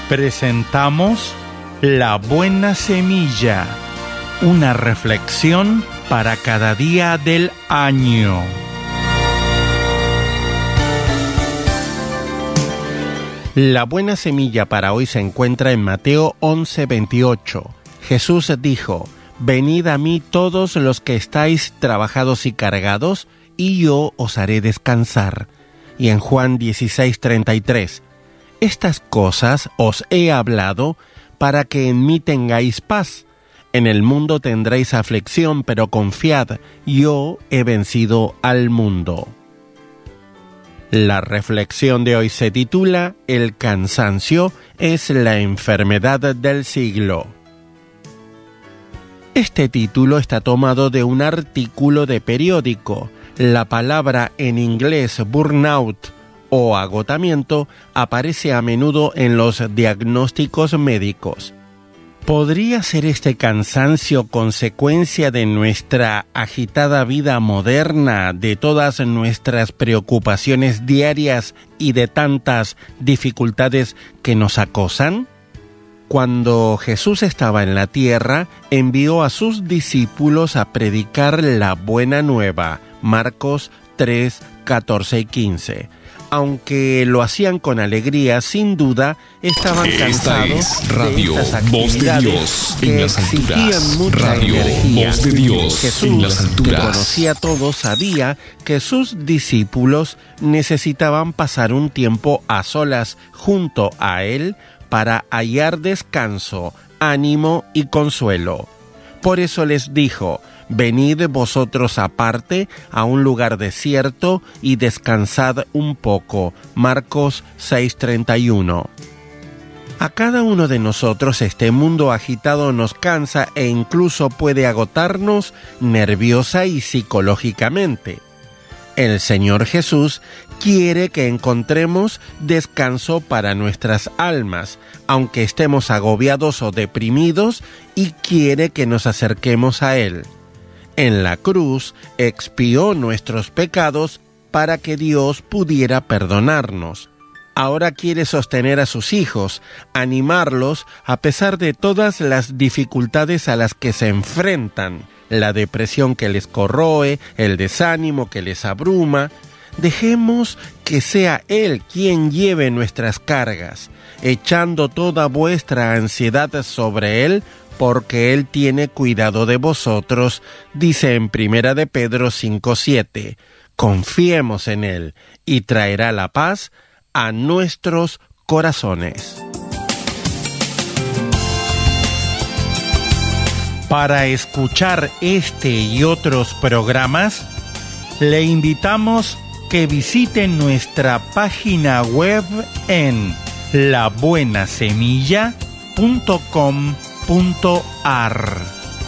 Presentamos La Buena Semilla, una reflexión para cada día del año. La buena semilla para hoy se encuentra en Mateo 11:28. Jesús dijo: «Venid a mí todos los que estáis trabajados y cargados, y yo os haré descansar». Y en Juan 16:33, «Estas cosas os he hablado para que en mí tengáis paz. En el mundo tendréis aflicción, pero confiad, yo he vencido al mundo». La reflexión de hoy se titula «El cansancio es la enfermedad del siglo». Este título está tomado de un artículo de periódico. La palabra en inglés burnout o agotamiento aparece a menudo en los diagnósticos médicos. ¿Podría ser este cansancio consecuencia de nuestra agitada vida moderna, de todas nuestras preocupaciones diarias y de tantas dificultades que nos acosan? Cuando Jesús estaba en la tierra, envió a sus discípulos a predicar la buena nueva, Marcos 3, 14 y 15. Aunque lo hacían con alegría, sin duda estaban cansados Radio de estas Voz de actividades Dios que en las exigían alturas. mucha Radio energía. Voz de Dios Jesús, en las que alturas. conocía todo, sabía que sus discípulos necesitaban pasar un tiempo a solas junto a él para hallar descanso, ánimo y consuelo. Por eso les dijo: «Venid vosotros aparte a un lugar desierto y descansad un poco». Marcos 6:31. A cada uno de nosotros este mundo agitado nos cansa e incluso puede agotarnos nerviosa y psicológicamente. El Señor Jesús quiere que encontremos descanso para nuestras almas, aunque estemos agobiados o deprimidos, y quiere que nos acerquemos a Él. En la cruz expió nuestros pecados para que Dios pudiera perdonarnos. Ahora quiere sostener a sus hijos, animarlos a pesar de todas las dificultades a las que se enfrentan, la depresión que les corroe, el desánimo que les abruma. Dejemos que sea Él quien lleve nuestras cargas, echando toda vuestra ansiedad sobre Él, porque Él tiene cuidado de vosotros, dice en 1 de Pedro 5:7. Confiemos en Él y traerá la paz a nuestros corazones. Para escuchar este y otros programas, le invitamos que visite nuestra página web en labuenasemilla.com.ar.